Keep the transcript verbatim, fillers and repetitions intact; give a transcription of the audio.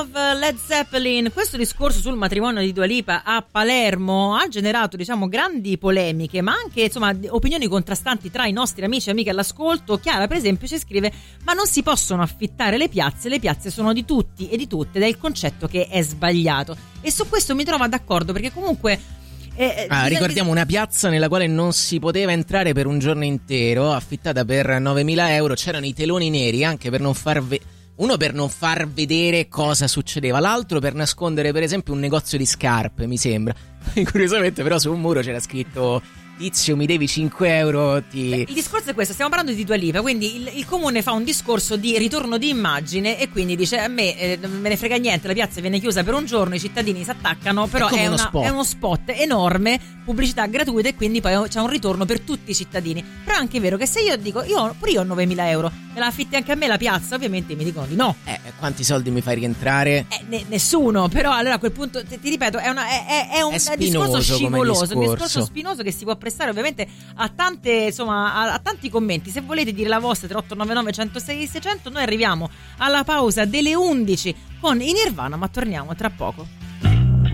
Love, Led Zeppelin. Questo discorso sul matrimonio di Dua Lipa a Palermo ha generato, diciamo, grandi polemiche, ma anche, insomma, opinioni contrastanti tra i nostri amici e amiche all'ascolto. Chiara, per esempio, ci scrive: ma non si possono affittare le piazze, le piazze sono di tutti e di tutte, ed è il concetto che è sbagliato. E su questo mi trovo d'accordo, perché comunque Eh, ah, ricordiamo una piazza nella quale non si poteva entrare per un giorno intero, affittata per novemila euro. C'erano i teloni neri anche per non far ve- uno per non far vedere cosa succedeva, l'altro per nascondere per esempio un negozio di scarpe, mi sembra. Curiosamente però su un muro c'era scritto: tizio, mi devi cinque euro, ti... Il discorso è questo, stiamo parlando di Dua Lipa, quindi il, il comune fa un discorso di ritorno di immagine e quindi dice: a me eh, non me ne frega niente, la piazza viene chiusa per un giorno, i cittadini si attaccano, però è, è, una, uno è uno spot enorme, pubblicità gratuita, e quindi poi c'è un ritorno per tutti i cittadini. Però è anche vero che se io dico, io pure io ho novemila euro, me la affitti anche a me la piazza, ovviamente mi dicono di no. Eh, quanti soldi mi fai rientrare? Eh, ne, nessuno, però allora a quel punto ti, ti ripeto, è, una, è, è, è un è discorso scivoloso, discorso. un discorso spinoso che si può prestare ovviamente a tante, insomma, a, a tanti commenti. Se volete dire la vostra, tre otto nove nove uno zero sei sei zero zero, noi arriviamo alla pausa delle undici con i Nirvana, ma torniamo tra poco.